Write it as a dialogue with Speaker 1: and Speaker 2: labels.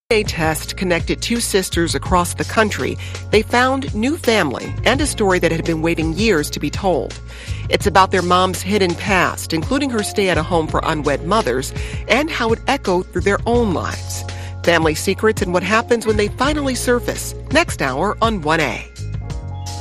Speaker 1: A test connected two sisters across the country. They found new family and a story that had been waiting years to be told. It's about their mom's hidden past, including her stay at a home for unwed mothers, and how it echoed through their own lives. Family secrets and what happens when they finally surface. Next hour on 1A.